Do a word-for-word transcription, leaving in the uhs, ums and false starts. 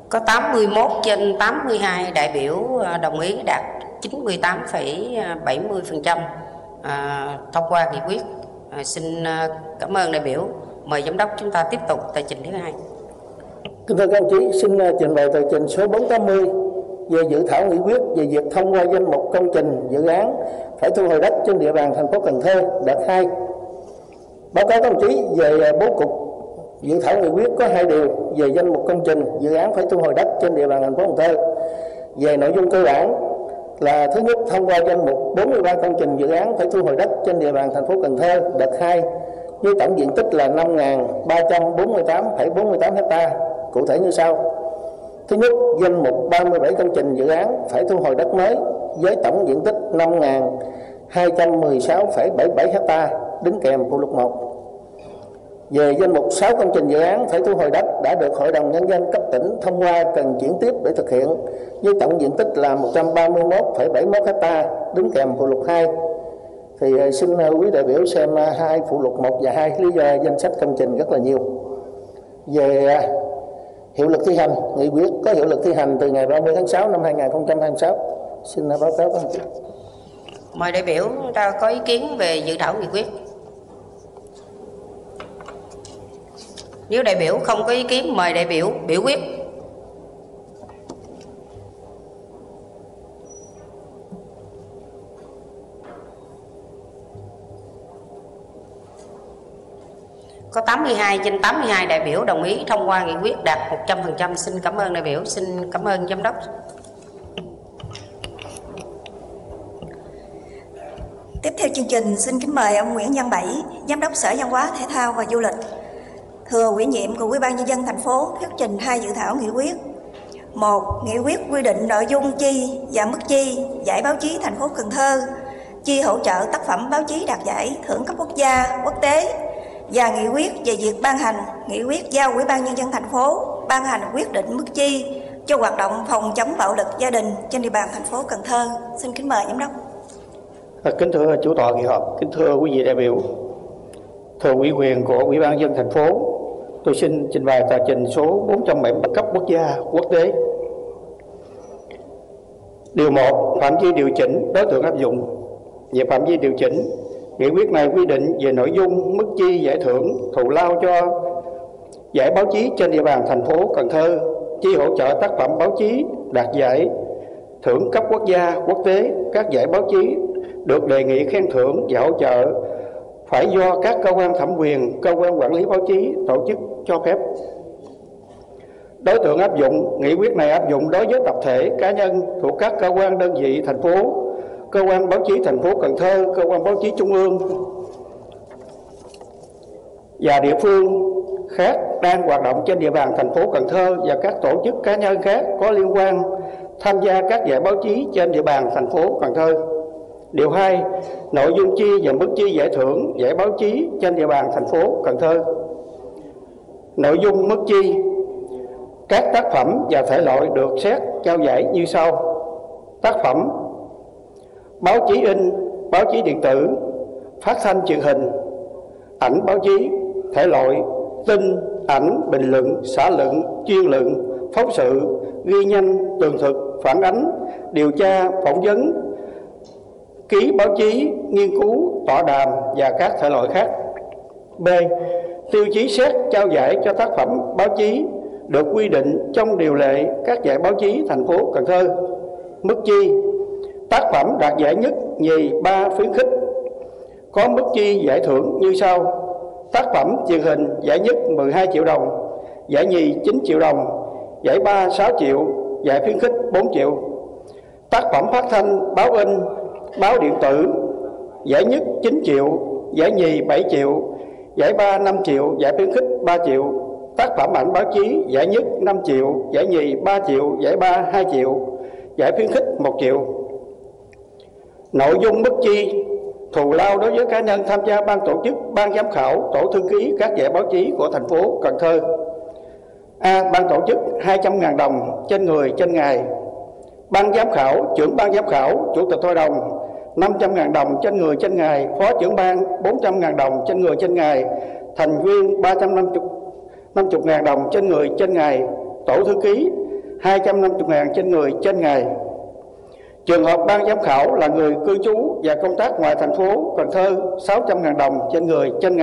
Có tám mươi mốt trên tám mươi hai đại biểu đồng ý, đạt chín mươi tám phẩy bảy mươi phần trăm à, thông qua nghị quyết. À, xin cảm ơn đại biểu. Mời giám đốc chúng ta tiếp tục tờ trình thứ hai. Kính thưa các đồng chí, xin trình bày tờ trình số bốn trăm tám mươi về dự thảo nghị quyết về việc thông qua danh mục công trình dự án phải thu hồi đất trên địa bàn thành phố Cần Thơ đợt hai. Báo cáo các đồng chí về bố cục dự thảo nghị quyết có hai điều về danh mục công trình dự án phải thu hồi đất trên địa bàn thành phố Cần Thơ. Về nội dung cơ bản là: thứ nhất, thông qua danh mục bốn mươi ba công trình dự án phải thu hồi đất trên địa bàn thành phố Cần Thơ đợt hai với tổng diện tích là năm nghìn ba trăm bốn mươi tám phẩy bốn mươi tám ha. Cụ thể như sau: thứ nhất, danh mục ba mươi bảy công trình dự án phải thu hồi đất mới với tổng diện tích năm nghìn hai trăm mười sáu phẩy bảy mươi bảy ha, đính kèm phụ lục một. Về danh mục sáu công trình dự án phải thu hồi đất đã được Hội đồng Nhân dân cấp tỉnh thông qua cần chuyển tiếp để thực hiện với tổng diện tích là một trăm ba mươi mốt phẩy bảy mươi mốt ha, đính kèm phụ lục hai. Thì xin quý đại biểu xem hai phụ lục một và hai, lý do danh sách công trình rất là nhiều. Về hiệu lực thi hành, nghị quyết có hiệu lực thi hành từ ngày ba mươi tháng sáu năm hai nghìn không trăm hai mươi sáu. Xin báo cáo các đồng chí. Mời đại biểu ta có ý kiến về dự thảo nghị quyết. Nếu đại biểu không có ý kiến, mời đại biểu biểu quyết. Có tám mươi hai trên tám mươi hai đại biểu đồng ý thông qua nghị quyết, đạt một trăm phần trăm. Xin cảm ơn đại biểu. Xin cảm ơn giám đốc. Tiếp theo chương trình, xin kính mời ông Nguyễn Văn Bảy, Giám đốc Sở Văn hóa Thể thao và Du lịch, thừa ủy nhiệm của Ủy ban Nhân dân thành phố thuyết trình hai dự thảo nghị quyết. Một, nghị quyết quy định nội dung chi và mức chi giải báo chí thành phố Cần Thơ chi hỗ trợ tác phẩm báo chí đạt giải thưởng cấp quốc gia, quốc tế, và nghị quyết về việc ban hành nghị quyết giao Ủy ban Nhân dân thành phố ban hành quyết định mức chi cho hoạt động phòng chống bạo lực gia đình trên địa bàn thành phố Cần Thơ. Xin kính mời giám đốc. Kính thưa chủ tọa kỳ họp, kính thưa quý vị đại biểu, thừa ủy quyền của Ủy ban Nhân dân thành phố, tôi xin trình bày tờ trình số bốn trăm bảy mươi cấp quốc gia, quốc tế. Điều một, phạm vi điều chỉnh đối tượng áp dụng. Về phạm vi điều chỉnh, nghị quyết này quy định về nội dung, mức chi giải thưởng thù lao cho giải báo chí trên địa bàn thành phố Cần Thơ, chi hỗ trợ tác phẩm báo chí đạt giải thưởng cấp quốc gia, quốc tế. Các giải báo chí được đề nghị khen thưởng và hỗ trợ phải do các cơ quan thẩm quyền, cơ quan quản lý báo chí tổ chức cho phép. Đối tượng áp dụng, nghị quyết này áp dụng đối với tập thể, cá nhân thuộc các cơ quan đơn vị thành phố, cơ quan báo chí thành phố Cần Thơ, cơ quan báo chí trung ương và địa phương khác đang hoạt động trên địa bàn thành phố Cần Thơ và các tổ chức cá nhân khác có liên quan tham gia các giải báo chí trên địa bàn thành phố Cần Thơ. Điều hai, nội dung chi và mức chi giải thưởng giải báo chí trên địa bàn thành phố Cần Thơ. Nội dung mức chi, các tác phẩm và thể loại được xét trao giải như sau: tác phẩm báo chí in, báo chí điện tử, phát thanh truyền hình, ảnh báo chí, thể loại tin, ảnh, bình luận, xã luận, chuyên luận, phóng sự, ghi nhanh, tường thực, phản ánh, điều tra, phỏng vấn, ký báo chí, nghiên cứu, tọa đàm và các thể loại khác. B. Tiêu chí xét trao giải cho tác phẩm báo chí được quy định trong điều lệ các giải báo chí thành phố Cần Thơ. Mức chi, tác phẩm đạt giải nhất, nhì, ba khuyến khích. Có mức chi giải thưởng như sau: tác phẩm truyền hình giải nhất mười hai triệu đồng, giải nhì chín triệu đồng, giải ba sáu triệu, giải khuyến khích bốn triệu. Tác phẩm phát thanh báo in, báo điện tử, giải nhất chín triệu, giải nhì bảy triệu, giải ba năm triệu, giải khuyến khích ba triệu. Tác phẩm ảnh báo chí giải nhất năm triệu, giải nhì ba triệu, giải ba hai triệu, giải khuyến khích một triệu. Nội dung mức chi thù lao đối với cá nhân tham gia ban tổ chức, ban giám khảo, tổ thư ký các giải báo chí của thành phố Cần Thơ. A. Ban tổ chức hai trăm nghìn đồng trên người trên ngày. Ban giám khảo, trưởng ban giám khảo, chủ tịch hội đồng năm trăm nghìn đồng trên người trên ngày, phó trưởng ban bốn trăm nghìn đồng trên người trên ngày, thành viên ba trăm năm mươi nghìn đồng trên người trên ngày, tổ thư ký hai trăm năm mươi ngàn trên người trên ngày. Trường hợp ban giám khảo là người cư trú và công tác ngoài thành phố Cần Thơ sáu trăm ngàn đồng trên người trên ngày.